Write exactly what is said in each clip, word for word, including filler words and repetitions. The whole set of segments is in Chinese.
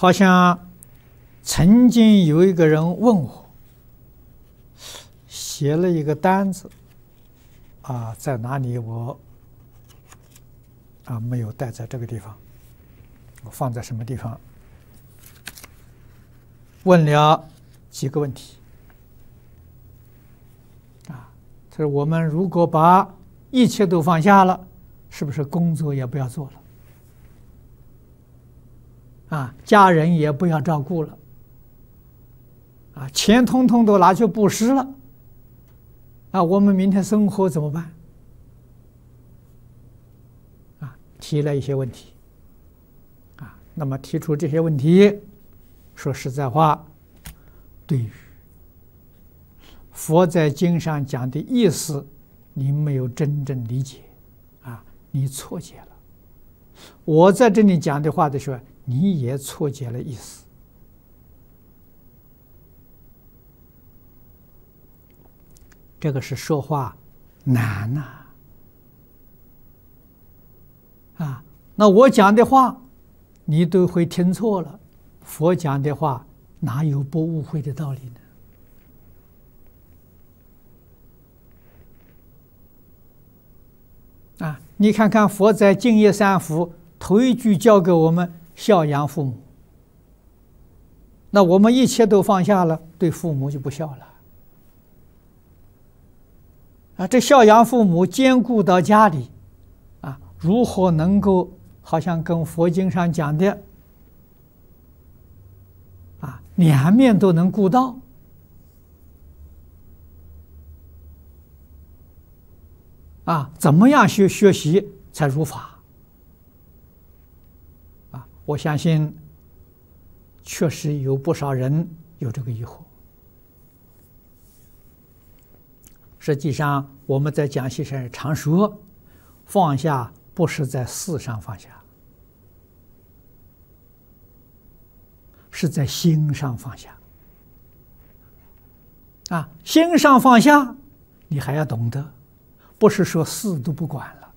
好像曾经有一个人问我，写了一个单子，啊，在哪里我啊没有带在这个地方，我放在什么地方？问了几个问题，啊，他说我们如果把一切都放下了，是不是工作也不要做了？啊，家人也不要照顾了，啊，钱通通都拿去布施了，啊，我们明天生活怎么办？啊，提了一些问题，啊，那么提出这些问题，说实在话，对于佛在经上讲的意思，你没有真正理解，啊，你错解了。我在这里讲的话的时候，你也错解了意思。这个是说话难呐！啊，那我讲的话，你都会听错了。佛讲的话，哪有不误会的道理呢？啊，你看看佛在《净业三福》头一句教给我们孝养父母，那我们一切都放下了，对父母就不孝了。啊，这孝养父母兼顾到家里，啊，如何能够好像跟佛经上讲的，啊，两面都能顾到？啊，怎么样学学习才如法？啊，我相信确实有不少人有这个疑惑。实际上，我们在讲习上常说，放下不是在事上放下，是在心上放下。啊，心上放下，你还要懂得。不是说事都不管了，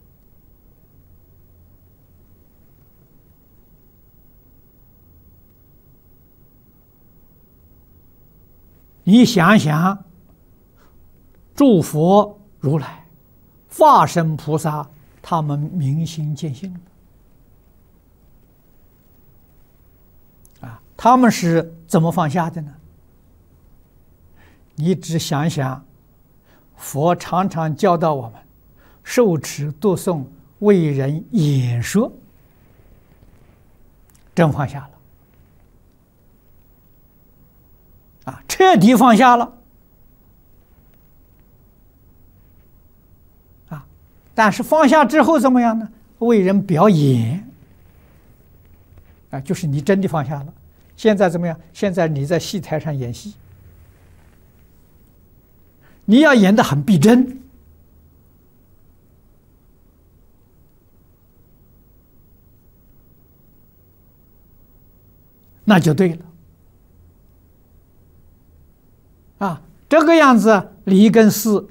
你想想，诸佛如来、化身菩萨，他们明心见性啊，他们是怎么放下的呢？你只想想。佛常常教导我们受持读诵为人演说，真放下了啊，彻底放下了啊！但是放下之后怎么样呢？为人表演啊，就是你真的放下了。现在怎么样？现在你在戏台上演戏。你要演得很逼真，那就对了。啊，这个样子理跟事